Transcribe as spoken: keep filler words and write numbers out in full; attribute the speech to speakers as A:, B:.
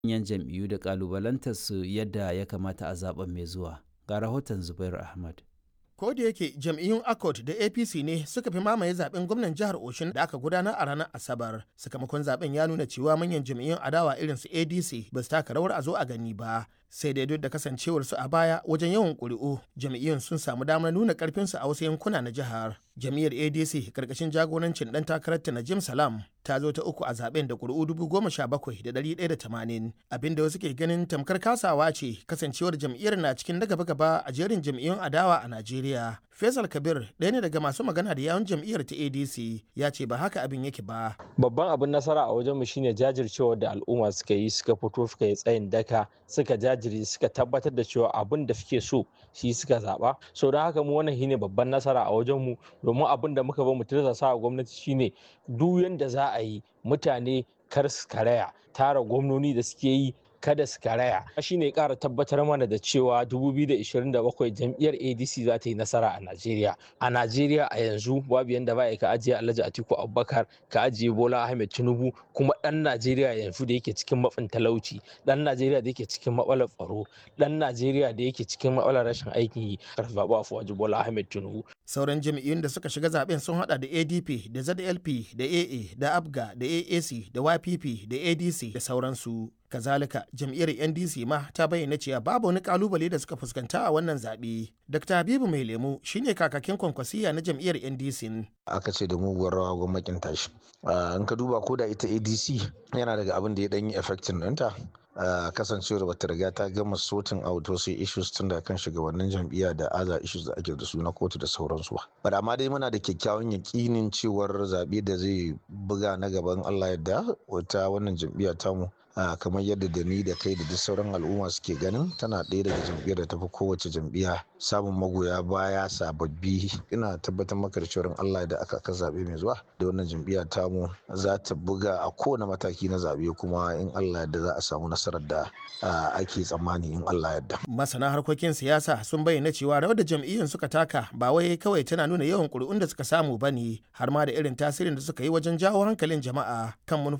A: manyan jam'iyyu da ƙalubalantar su yadda ya kamata a zaben mai zuwa. Ga rahoton Zubairu Ahmad.
B: Ko da yake jam'iyyun Accord da A P C ne suka fi mamaye zaben gwamnan jihar Oshin da aka gudanar a ranar Asabar. Sakamakon zaben ya nuna cewa manyan jam'iyyun adawa irin su A D C ba su taka rawar a zo a gani ba. Sai dai duk da kasancewar su a baya wajen yawan ƙuri'u, jam'iyyun sun samu damar nuna ƙarfinsu a wasu yankuna na jihar. Jam'iyyar A D C karkashin jagorancin ɗan takararta Najim Salam ta zo ta uku a zaben da ƙuri'u dubu goma sha bakwai da ɗari ɗaya da tamanin, abinda wasu ke ganin tamkar kasawa ce kasancewar jam'iyyar na cikin na gaba-gaba a jerin jam'iyyun adawa a Najeriya. Faisal Kabir ɗaya ne daga masu magana da yawun jam'iyyar ta A D C ya ce ba haka abin yake ba.
C: Babban abin nasara a wajenmu shine jajircewar da al'umma suka yi, suka fito suka yi tsayin daka, suka jajiri suka tabbatar da cewa abin da suke so shi suka zaba. So don haka mu wannan shine babban nasara a wajenmu, domin abin da muka ba mu tirsasa a gwamnati shine duk yanda za a yi mutane kar su karaya, tara gwamnoni da suke yi kada su karaya. Shi ne ƙara tabbatar mana da cewa dubu biyu da ishirin da bakwai jam'iyyar A D C za ta yi nasara a Najeriya. A Najeriya a yanzu babu yanda ba ka ajiye Alhaji Atiku Abubakar, ka ajiye Bola Ahmed Tinubu, kuma ɗan Najeriya yanzu da yake cikin matsin talauci, ɗan Najeriya da yake cikin matsalar tsaro, ɗan Najeriya da yake cikin matsalar rashin aikin yi, kar su zaɓi Afuwaji Bola Ahmed Tinubu.
B: Sauran jam'iyyun da suka shiga zaben sun hada da A D P da Z L P da A A da Abga da A A C da Y P P da A D C da sauransu. Kazalika jam'iyyar N D C ma ta bayyana cewa babu wani kalubale da suka fuskanta a wannan zaɓe. Dr. Habibu Mai Lemu shine kakakin kwankwasiya na jam'iyyar N D C.
D: Aka ce da muguwar rawa gwamnatin tashi. In ka duba ko da ita A D C yana daga abin da ya ɗan yi effectin ɗinta. Uh, kasancewar bata riga ta gama sorting out wasu issues tun da kan shugabannin jam'iyya da other issues da ake da su na kotu da sauransu ba. Amma dai muna da kyakkyawan yakinin cewar zaɓe da zai buga na gaban Allah yadda wata wannan jam'iyya tamu uh, kamar yadda da ni da kai da duk sauran al'umma suke ganin tana ɗaya daga jam'iyyar da tafi kowace jam'iyya samun magoya baya sababbi. Ina tabbatar maka da cewar Allah da aka aka zaɓe mai zuwa da wannan jam'iyya tamu za ta buga a kowane mataki na zaɓe, kuma in Allah yadda za a samu nasara nasarar da ake tsammani in Allah yadda.
B: Masana harkokin siyasa sun bayyana cewa rawar da jam'iyyun suka taka ba wai kawai tana nuna yawan ƙuri'un da suka samu ba ne, har ma da irin tasirin da suka yi wajen jawo hankalin jama'a kan manufofin